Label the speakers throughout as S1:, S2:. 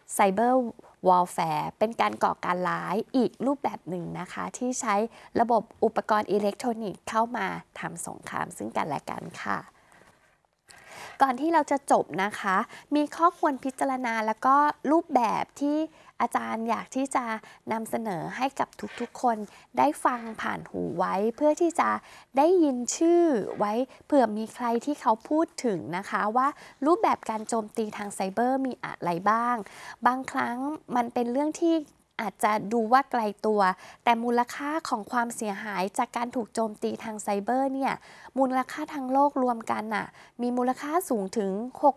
S1: Cyber Warfare เป็นการก่อการร้ายอีกรูปแบบหนึ่งนะคะที่ใช้ระบบอุปกรณ์อิเล็กทรอนิกส์เข้ามาทำสงครามซึ่งกันและกันค่ะก่อนที่เราจะจบนะคะมีข้อควรพิจารณาแล้วก็รูปแบบที่อาจารย์อยากที่จะนำเสนอให้กับทุกๆคนได้ฟังผ่านหูไว้เพื่อที่จะได้ยินชื่อไว้เผื่อมีใครที่เขาพูดถึงนะคะว่ารูปแบบการโจมตีทางไซเบอร์มีอะไรบ้างบางครั้งมันเป็นเรื่องที่อาจจะดูว่าไกลตัวแต่มูลค่าของความเสียหายจากการถูกโจมตีทางไซเบอร์เนี่ยมูลค่าทั้งโลกรวมกันน่ะมีมูลค่าสูงถึง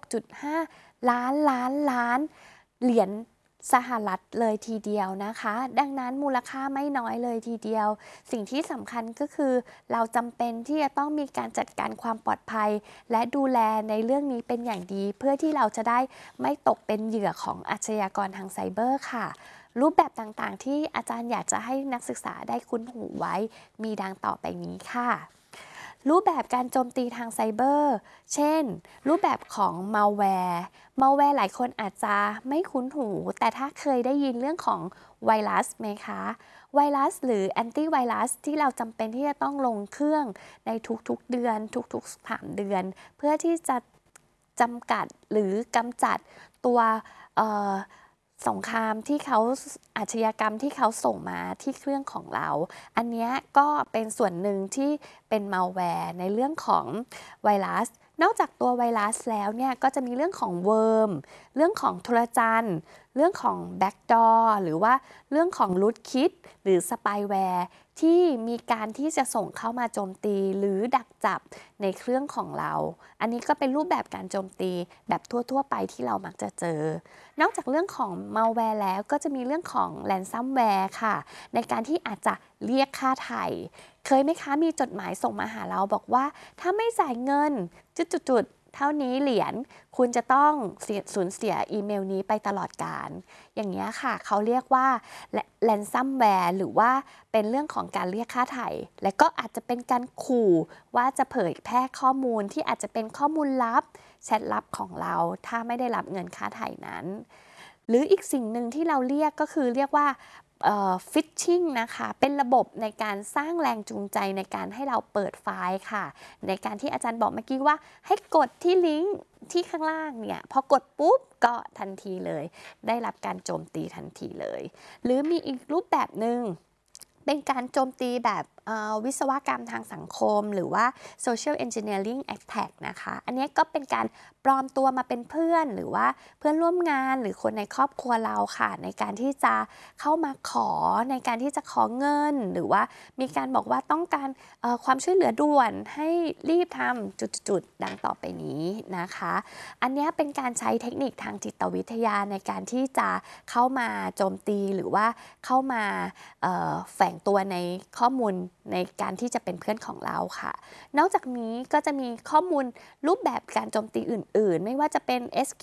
S1: 6.5 ล้านเหรียญสหรัฐเลยทีเดียวนะคะดังนั้นมูลค่าไม่น้อยเลยทีเดียวสิ่งที่สำคัญก็คือเราจำเป็นที่จะต้องมีการจัดการความปลอดภัยและดูแลในเรื่องนี้เป็นอย่างดีเพื่อที่เราจะได้ไม่ตกเป็นเหยื่อของอาชญากรทางไซเบอร์ค่ะรูปแบบต่างๆที่อาจารย์อยากจะให้นักศึกษาได้คุ้นหูไว้มีดังต่อไปนี้ค่ะรูปแบบการโจมตีทางไซเบอร์เช่นรูปแบบของมัลแวร์หลายคนอาจจะไม่คุ้นหูแต่ถ้าเคยได้ยินเรื่องของไวรัสไหมคะไวรัสหรือแอนตี้ไวรัสที่เราจำเป็นที่จะต้องลงเครื่องในทุกๆเดือนทุกๆ3 เดือนเพื่อที่จะจำกัดหรือกำจัดตัวสงครามที่เขาอาชญากรรมที่เขาส่งมาที่เครื่องของเราอันนี้ก็เป็นส่วนหนึ่งที่เป็นมัลแวร์ในเรื่องของไวรัสนอกจากตัวไวรัสแล้วเนี่ยก็จะมีเรื่องของเวิร์มเรื่องของโทรจันทร์เรื่องของแบ็กดอร์หรือว่าเรื่องของรูทคิดหรือสปายแวร์ที่มีการที่จะส่งเข้ามาโจมตีหรือดักจับในเครื่องของเราอันนี้ก็เป็นรูปแบบการโจมตีแบบทั่วๆไปที่เรามักจะเจอนอกจากเรื่องของมัลแวร์แล้วก็จะมีเรื่องของแรนซัมแวร์ค่ะในการที่อาจจะเรียกค่าไถ่เคยไหมคะมีจดหมายส่งมาหาเราบอกว่าถ้าไม่จ่ายเงินจุดๆเท่านี้เหรียญคุณจะต้องสูญเสียอีเมลนี้ไปตลอดกาลอย่างนี้ค่ะเขาเรียกว่าแรนซัมแวร์หรือว่าเป็นเรื่องของการเรียกค่าไถ่และก็อาจจะเป็นการขู่ว่าจะเผยแพร่ข้อมูลที่อาจจะเป็นข้อมูลลับแชทลับของเราถ้าไม่ได้รับเงินค่าไถ่นั้นหรืออีกสิ่งหนึ่งที่เราเรียกก็คือเรียกว่าฟิชชิ่งนะคะเป็นระบบในการสร้างแรงจูงใจในการให้เราเปิดไฟล์ค่ะในการที่อาจารย์บอกเมื่อกี้ว่าให้กดที่ลิงก์ที่ข้างล่างเนี่ยพอกดปุ๊บก็ทันทีเลยได้รับการโจมตีทันทีเลยหรือมีอีกรูปแบบหนึ่งเป็นการโจมตีแบบวิศวกรรมทางสังคมหรือว่า social engineering attack นะคะอันนี้ก็เป็นการปลอมตัวมาเป็นเพื่อนหรือว่าเพื่อนร่วมงานหรือคนในครอบครัวเราค่ะในการที่จะเข้ามาขอในการที่จะขอเงินหรือว่ามีการบอกว่าต้องการความช่วยเหลือด่วนให้รีบทำจุดๆดังต่อไปนี้นะคะอันนี้เป็นการใช้เทคนิคทางจิตวิทยาในการที่จะเข้ามาโจมตีหรือว่าเข้ามาแฝงตัวในข้อมูลในการที่จะเป็นเพื่อนของเราค่ะนอกจากนี้ก็จะมีข้อมูลรูปแบบการโจมตีอื่นๆไม่ว่าจะเป็น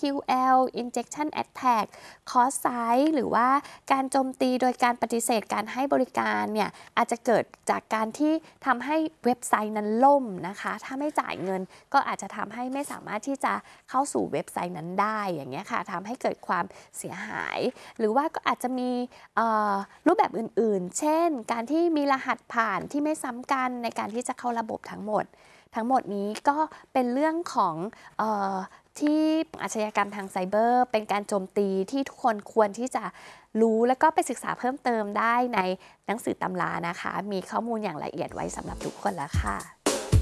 S1: SQL injection attack cross site หรือว่าการโจมตีโดยการปฏิเสธการให้บริการเนี่ยอาจจะเกิดจากการที่ทำให้เว็บไซต์นั้นล่มนะคะถ้าไม่จ่ายเงินก็อาจจะทำให้ไม่สามารถที่จะเข้าสู่เว็บไซต์นั้นได้อย่างเงี้ยค่ะทำให้เกิดความเสียหายหรือว่าก็อาจจะมีรูปแบบอื่นๆเช่นการที่มีรหัสผ่านที่ไม่ซ้ำกันในการที่จะเข้าระบบทั้งหมดนี้ก็เป็นเรื่องของที่อาชญากรรมทางไซเบอร์เป็นการโจมตีที่ทุกคนควรที่จะรู้แล้วก็ไปศึกษาเพิ่มเติมได้ในหนังสือตำรานะคะมีข้อมูลอย่างละเอียดไว้สำหรับทุกคนแล้วค่ะ